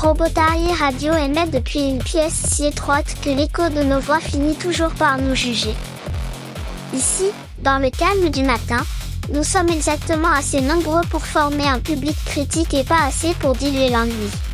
Robotari Radio émet depuis une pièce si étroite que l'écho de nos voix finit toujours par nous juger. Ici, dans le calme du matin, nous sommes exactement assez nombreux pour former un public critique et pas assez pour diluer l'ennui.